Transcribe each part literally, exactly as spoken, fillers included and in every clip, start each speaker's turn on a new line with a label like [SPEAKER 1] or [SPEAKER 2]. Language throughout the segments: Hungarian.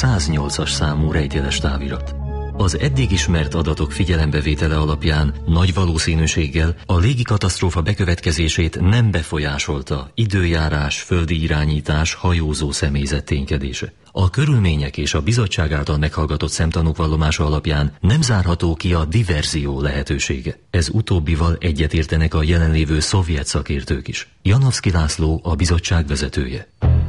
[SPEAKER 1] száznyolcas számú rejtjeles távirat. Az eddig ismert adatok figyelembevétele alapján nagy valószínűséggel a légikatasztrófa bekövetkezését nem befolyásolta időjárás, földi irányítás, hajózó személyzet ténykedése. A körülmények és a bizottság által meghallgatott szemtanúk vallomása alapján nem zárható ki a diverzió lehetősége. Ez utóbbival egyetértenek a jelenlévő szovjet szakértők is. Janovszky László a bizottság vezetője.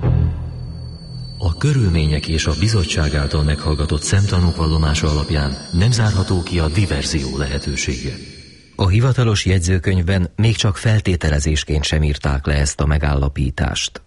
[SPEAKER 1] A körülmények és a bizottság által meghallgatott szemtanúk vallomása alapján nem zárható ki a diverzió lehetősége.
[SPEAKER 2] A hivatalos jegyzőkönyvben még csak feltételezésként sem írták le ezt a megállapítást.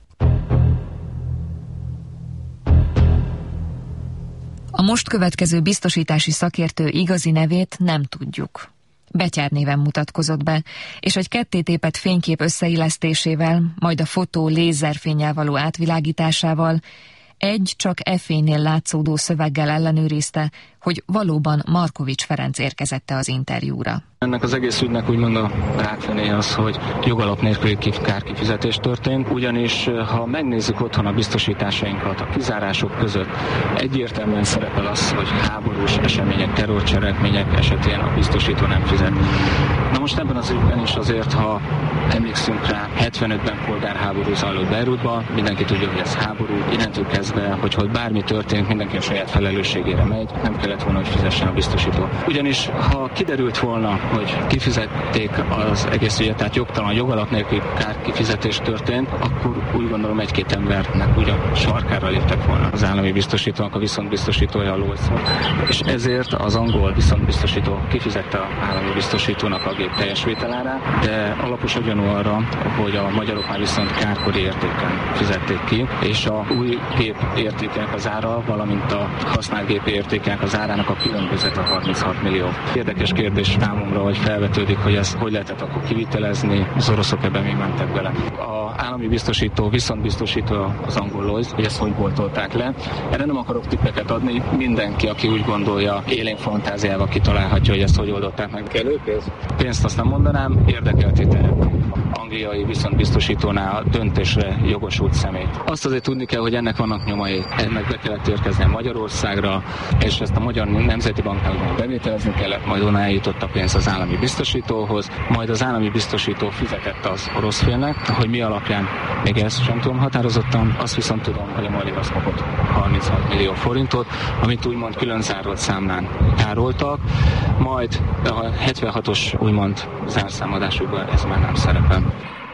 [SPEAKER 3] A most következő biztosítási szakértő igazi nevét nem tudjuk. Betyár néven mutatkozott be, és egy kettétépett fénykép összeillesztésével, majd a fotó lézerfénnyel való átvilágításával egy csak e-fénynél látszódó szöveggel ellenőrizte, hogy valóban Markovics Ferenc érkezette az interjúra.
[SPEAKER 4] Ennek az egész ügynek úgymond a hátránya az, hogy jogalap nélküli kárkifizetés történt, ugyanis ha megnézzük otthon a biztosításainkat, a kizárások között egyértelműen szerepel az, hogy háborús események, terrorcselekmények esetén a biztosító nem fizet. Na most ebben az ügyben is azért, ha emlékszünk rá, hetvenötben polgárháború zajlott Beirutban, mindenki tudja, hogy ez háború, innentől kezdve, hogy, hogy bármi történt, mindenki a saját felelősségére megy, nem kellett volna, hogy fizessen a biztosító. Ugyanis ha kiderült volna, hogy kifizették az egész ügyet, tehát jogtalan, jogalap nélkül kárkifizetés történt, akkor úgy gondolom egy-két embernek úgy a sarkára léptek volna az állami biztosítónak, a viszontbiztosítója a Lloyds. És ezért az angol viszontbiztosító kifizette az állami biztosítónak a gép teljes vételárát, de alapos a gyanú arra, hogy a magyarok viszont kárkori értéken fizették ki, és a új gép értékének az ára, valamint a használt gép értékének az árának a különbözet a harminchat millió. Érdekes kérdés számomra, hogy felvetődik, hogy ezt hogy lehetett akkor kivitelezni, az oroszok ebben még mentek bele. A állami biztosító, viszont biztosító az angol Lloyds, hogy ezt hogy boltolták le. Erre nem akarok tippeket adni, mindenki, aki úgy gondolja, élénk fantáziával kitalálhatja, hogy ezt hogy oldották meg. Kellő pénz? Pénzt azt nem mondanám, érdekeltéte angliai viszont biztosítónál a döntésre jogosult személyt. Azt azért tudni kell, hogy ennek vannak nyomai. Ennek be kellett érkeznie Magyarországra, és ezt a Magyar Nemzeti Banknál bevételezni kellett, majd onnan eljutott a pénz az állami biztosítóhoz, majd az állami biztosító fizetett az orosz félnek, hogy mi alapján még ezt sem tudom határozottan, azt viszont tudom, hogy a Maliv az kapott harminchat millió forintot, amit úgymond külön zárolt számlán tároltak, majd a hetvenhatos úgymond zárszámadásukban ez már nem szerepel.